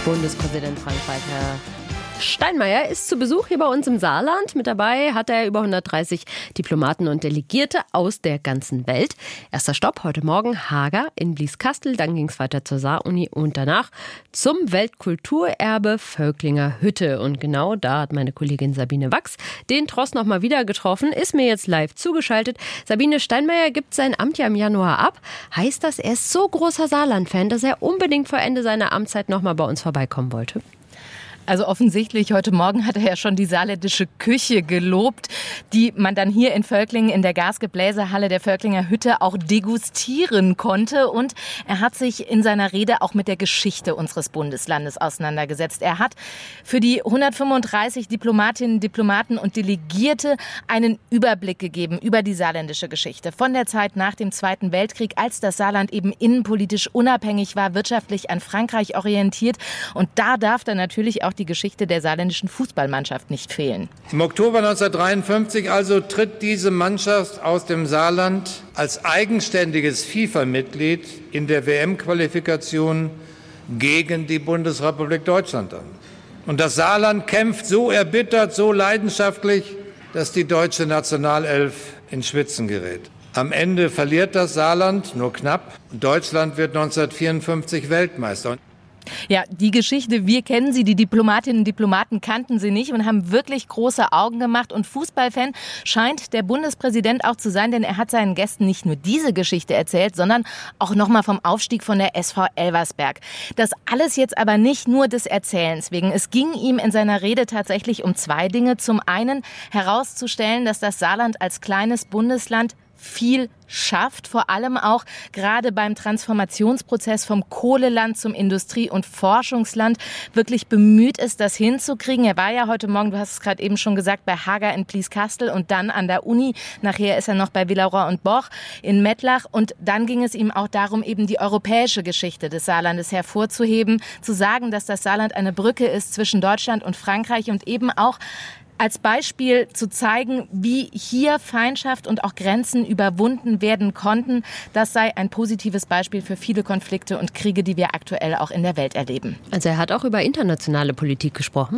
Bundespräsident Frank-Walter Steinmeier ist zu Besuch hier bei uns im Saarland. Mit dabei hat er über 130 Diplomaten und Delegierte aus der ganzen Welt. Erster Stopp heute Morgen Haga in Blieskastel. Dann ging es weiter zur Saar-Uni und danach zum Weltkulturerbe Völklinger Hütte. Und genau da hat meine Kollegin Sabine Wachs den Tross noch mal wieder getroffen, ist mir jetzt live zugeschaltet. Sabine, Steinmeier gibt sein Amt ja im Januar ab. Heißt das, er ist so großer Saarland-Fan, dass er unbedingt vor Ende seiner Amtszeit noch mal bei uns vorbeikommen wollte? Also offensichtlich, heute Morgen hat er ja schon die saarländische Küche gelobt, die man dann hier in Völklingen in der Gasgebläsehalle der Völklinger Hütte auch degustieren konnte. Und er hat sich in seiner Rede auch mit der Geschichte unseres Bundeslandes auseinandergesetzt. Er hat für die 135 Diplomatinnen, Diplomaten und Delegierte einen Überblick gegeben über die saarländische Geschichte. Von der Zeit nach dem Zweiten Weltkrieg, als das Saarland eben innenpolitisch unabhängig war, wirtschaftlich an Frankreich orientiert. Und da darf dann natürlich auch die Geschichte der saarländischen Fußballmannschaft nicht fehlen. Im Oktober 1953 also tritt diese Mannschaft aus dem Saarland als eigenständiges FIFA-Mitglied in der WM-Qualifikation gegen die Bundesrepublik Deutschland an. Und das Saarland kämpft so erbittert, so leidenschaftlich, dass die deutsche Nationalelf ins Schwitzen gerät. Am Ende verliert das Saarland nur knapp. Deutschland wird 1954 Weltmeister. Ja, die Geschichte, wir kennen sie, die Diplomatinnen und Diplomaten kannten sie nicht und haben wirklich große Augen gemacht. Und Fußballfan scheint der Bundespräsident auch zu sein, denn er hat seinen Gästen nicht nur diese Geschichte erzählt, sondern auch nochmal vom Aufstieg von der SV Elversberg. Das alles jetzt aber nicht nur des Erzählens wegen. Es ging ihm in seiner Rede tatsächlich um zwei Dinge. Zum einen herauszustellen, dass das Saarland als kleines Bundesland viel schafft, vor allem auch gerade beim Transformationsprozess vom Kohleland zum Industrie- und Forschungsland wirklich bemüht ist, das hinzukriegen. Er war ja heute Morgen, du hast es gerade eben schon gesagt, bei Haga in Blieskastel und dann an der Uni. Nachher ist er noch bei Villeroy und Boch in Mettlach. Und dann ging es ihm auch darum, eben die europäische Geschichte des Saarlandes hervorzuheben, zu sagen, dass das Saarland eine Brücke ist zwischen Deutschland und Frankreich und eben auch als Beispiel zu zeigen, wie hier Feindschaft und auch Grenzen überwunden werden konnten. Das sei ein positives Beispiel für viele Konflikte und Kriege, die wir aktuell auch in der Welt erleben. Also er hat auch über internationale Politik gesprochen?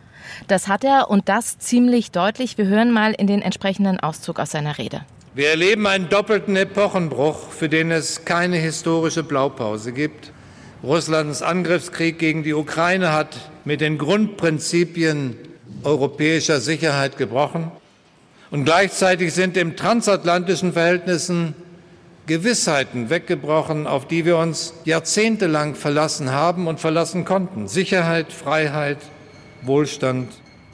Das hat er und das ziemlich deutlich. Wir hören mal in den entsprechenden Auszug aus seiner Rede. Wir erleben einen doppelten Epochenbruch, für den es keine historische Blaupause gibt. Russlands Angriffskrieg gegen die Ukraine hat mit den Grundprinzipien europäischer Sicherheit gebrochen. Und gleichzeitig sind in transatlantischen Verhältnissen Gewissheiten weggebrochen, auf die wir uns jahrzehntelang verlassen haben und verlassen konnten. Sicherheit, Freiheit, Wohlstand.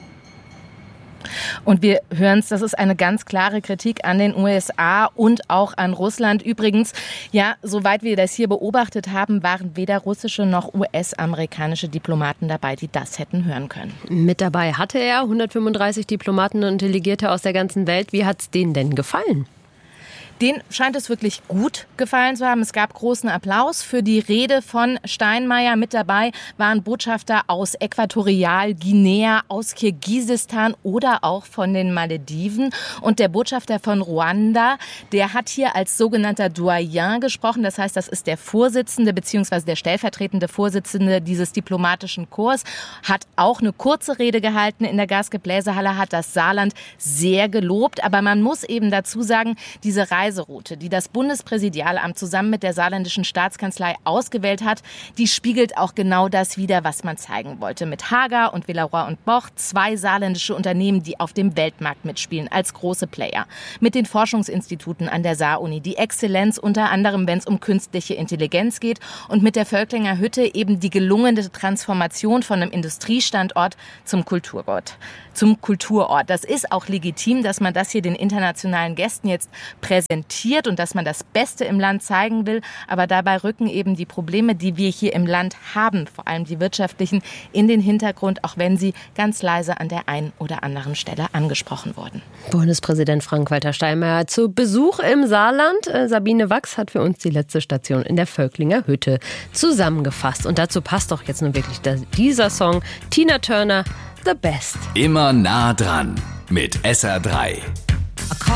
Und wir hören es, das ist eine ganz klare Kritik an den USA und auch an Russland. Übrigens, ja, soweit wir das hier beobachtet haben, waren weder russische noch US-amerikanische Diplomaten dabei, die das hätten hören können. Mit dabei hatte er 135 Diplomaten und Delegierte aus der ganzen Welt. Wie hat es denen denn gefallen? Den scheint es wirklich gut gefallen zu haben. Es gab großen Applaus für die Rede von Steinmeier. Mit dabei waren Botschafter aus Äquatorialguinea, aus Kirgisistan oder auch von den Malediven. Und der Botschafter von Ruanda, der hat hier als sogenannter Doyen gesprochen. Das heißt, das ist der Vorsitzende bzw. der stellvertretende Vorsitzende dieses diplomatischen Korps. Hat auch eine kurze Rede gehalten in der Gasgebläsehalle, hat das Saarland sehr gelobt. Aber man muss eben dazu sagen, diese Reiseroute, die das Bundespräsidialamt zusammen mit der saarländischen Staatskanzlei ausgewählt hat, die spiegelt auch genau das wider, was man zeigen wollte. Mit Haga und Villeroy und Boch, zwei saarländische Unternehmen, die auf dem Weltmarkt mitspielen als große Player. Mit den Forschungsinstituten an der Saar-Uni, die Exzellenz unter anderem, wenn es um künstliche Intelligenz geht, und mit der Völklinger Hütte eben die gelungene Transformation von einem Industriestandort zum Kulturort. Das ist auch legitim, dass man das hier den internationalen Gästen jetzt präsentiert und dass man das Beste im Land zeigen will. Aber dabei rücken eben die Probleme, die wir hier im Land haben, vor allem die wirtschaftlichen, in den Hintergrund, auch wenn sie ganz leise an der einen oder anderen Stelle angesprochen wurden. Bundespräsident Frank-Walter Steinmeier zu Besuch im Saarland. Sabine Wachs hat für uns die letzte Station in der Völklinger Hütte zusammengefasst. Und dazu passt doch jetzt nun wirklich dieser Song, Tina Turner, The Best. Immer nah dran mit SR3.